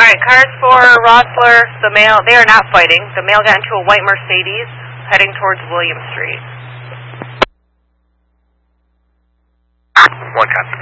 Alright, cars for Rossler, the male, they are not fighting. The male got into a white Mercedes heading towards William Street. 1 copy.